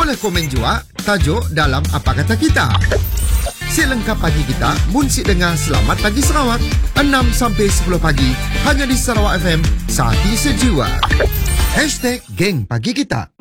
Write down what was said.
Boleh komen jua tajuk dalam Apa Kata Kita. Si lengkap pagi kita, munsik dengar Selamat Pagi Sarawak 6 sampai 10 pagi hanya di Sarawak FM, Sati Sejiwa. #Geng Pagi Kita.